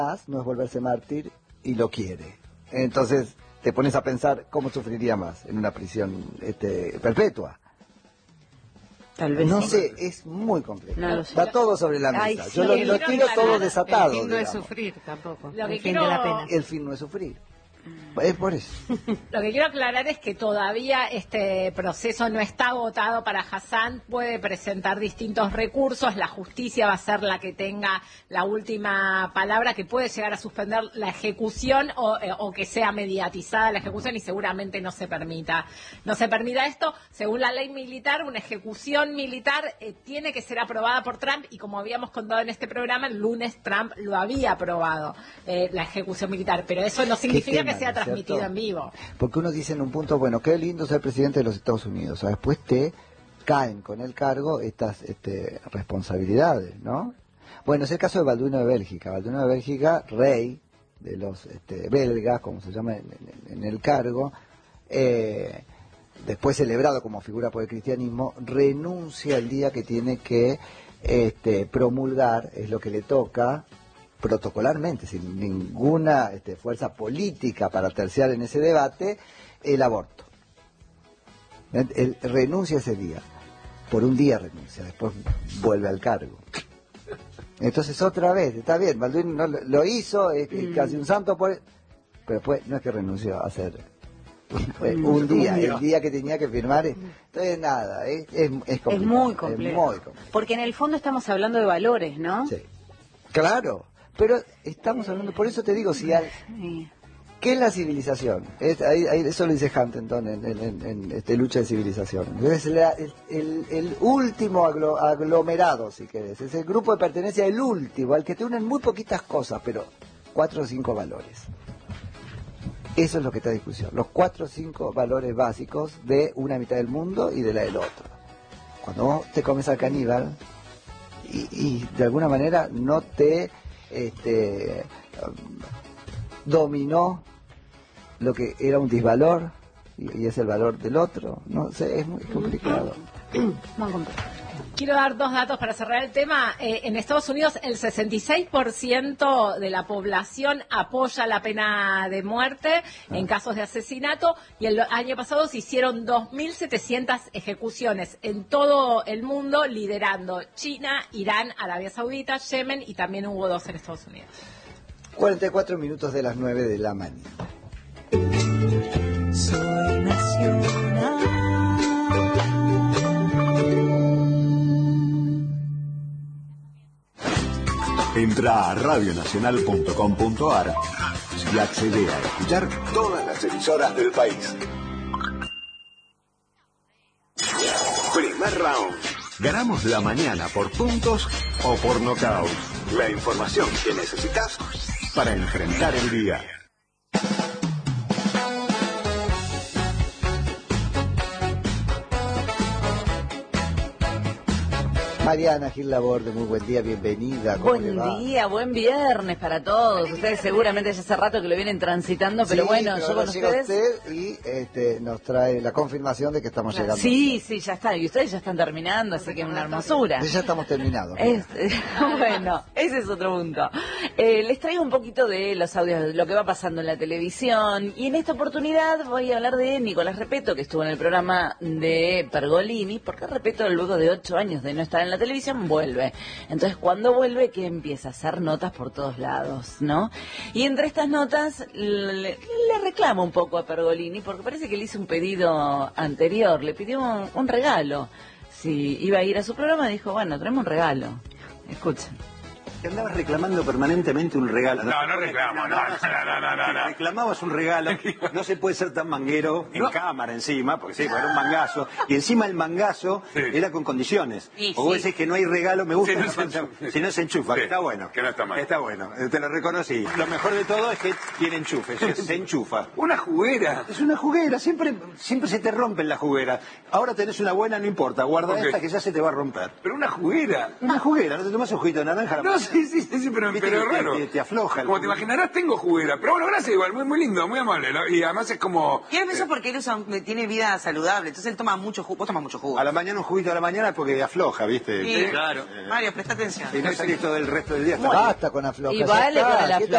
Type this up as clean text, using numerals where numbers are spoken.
no es volverse mártir y lo quiere. Entonces te pones a pensar cómo sufriría más en una prisión perpetua. Tal vez no sí. sé, es muy complejo. No lo sé. Está todo sobre la mesa. Ay, sí, yo lo tiro todo desatado. El fin no es digamos. sufrir tampoco. Lo que El fin quiero- de la pena. El fin no es sufrir. Es por eso. Lo que quiero aclarar es que todavía este proceso no está votado para Hassan, puede presentar distintos recursos, la justicia va a ser la que tenga la última palabra, que puede llegar a suspender la ejecución o que sea mediatizada la ejecución y seguramente no se permita esto. Según la ley militar, una ejecución militar tiene que ser aprobada por Trump y como habíamos contado en este programa, el lunes Trump lo había aprobado, la ejecución militar, pero eso no significa que sea transmitido en vivo. Porque uno dice en un punto, bueno, qué lindo ser presidente de los Estados Unidos. O sea, después te caen con el cargo estas responsabilidades, ¿no? Bueno, es el caso de Balduino de Bélgica. Balduino de Bélgica, rey de los belgas, como se llama en el cargo, después celebrado como figura por el cristianismo, renuncia el día que tiene que promulgar, es lo que le toca, protocolarmente, sin ninguna fuerza política para terciar en ese debate, el aborto. Él renuncia ese día, por un día renuncia, después vuelve al cargo. Entonces otra vez, está bien, Balduino no lo hizo, es casi un santo, pero después no es que renunció a hacer un día, el día que tenía que firmar. Entonces nada, es complicado. Es muy complejo. Es muy complejo. Porque en el fondo estamos hablando de valores, ¿no? Sí, claro. Pero estamos hablando, por eso te digo, Sí. ¿qué es la civilización? Eso lo dice Huntington en Lucha de Civilización. Es el último aglomerado, si querés. Es el grupo de pertenencia, el último, al que te unen muy poquitas cosas, pero 4 o 5 valores. Eso es lo que está en discusión. Los 4 o 5 valores básicos de una mitad del mundo y de la del otro. Cuando vos te comes al caníbal y de alguna manera no te dominó lo que era un disvalor y es el valor del otro, no sé, es muy complicado. Muy complejo. Quiero dar 2 datos para cerrar el tema. En Estados Unidos el 66% de la población apoya la pena de muerte en casos de asesinato y el año pasado se hicieron 2.700 ejecuciones en todo el mundo, liderando China, Irán, Arabia Saudita, Yemen y también hubo 2 en Estados Unidos. 44 minutos de las 9 de la mañana. Soy nacional. Entra a radionacional.com.ar y accede a escuchar todas las emisoras del país. Primer round. Ganamos la mañana por puntos o por nocaut. La información que necesitas para enfrentar el día. Mariana Gil Laborde, muy buen día, bienvenida. ¿Cómo le va? Buen día, buen viernes para todos. Ustedes seguramente ya hace rato que lo vienen transitando, pero Sí, bueno, pero yo con ahora llega ustedes... usted y nos trae la confirmación de que estamos llegando. Sí, ya está. Y ustedes ya están terminando, así que es una hermosura. Ya estamos terminados. Bueno, ese es otro punto. Les traigo un poquito de los audios, de lo que va pasando en la televisión. Y en esta oportunidad voy a hablar de Nicolás Repetto, que estuvo en el programa de Pergolini, porque Repetto, luego de 8 años de no estar en la televisión, vuelve. Entonces, cuando vuelve, que empieza a hacer notas por todos lados, ¿no? Y entre estas notas le reclama un poco a Pergolini, porque parece que le hizo un pedido anterior, le pidió un regalo. Si iba a ir a su programa, dijo, bueno, traeme un regalo. Escuchen. Te andabas reclamando permanentemente un regalo. No reclamo, no. Reclamabas un regalo, no se puede ser tan manguero, en cámara encima, porque sí, era un mangazo, y encima el mangazo era con condiciones. O vos decís que no hay regalo, me gusta, si no se enchufa, que está bueno. Que no está mal. Está bueno, te lo reconocí. Lo mejor de todo es que tiene enchufe, se enchufa. Una juguera. Es una juguera, siempre se te rompen las jugueras. Ahora tenés una buena, no importa, guarda esta que ya se te va a romper. Pero una juguera. Una juguera, no te tomas un juguito de naranja. No, sí, pero Viste es que raro. te afloja. Como te imaginarás, tengo juguera. Pero bueno, gracias igual, muy lindo, muy amable, ¿no? Y además es como... Y eso porque él tiene vida saludable, entonces él toma mucho jugo. Vos tomás mucho jugo. A la mañana un juguito a la mañana porque afloja, ¿viste? Sí, claro. Mario, presta atención. Y no salís todo el resto del día. Basta con aflojar. Y vale con el ¿Qué tal?